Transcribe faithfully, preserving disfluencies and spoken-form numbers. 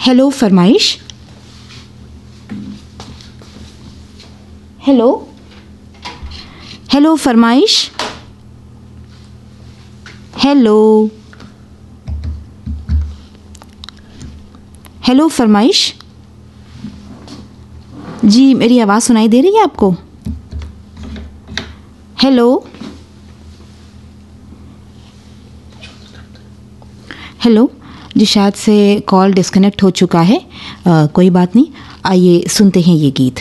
Hello फरमाइश। Hello hello फरमाइश। Hello hello फरमाइश। जी मेरी आवाज़ सुनाई दे रही है आपको? Hello hello. जी शायद से कॉल डिस्कनेक्ट हो चुका है। आ, कोई बात नहीं, आइए सुनते हैं ये गीत।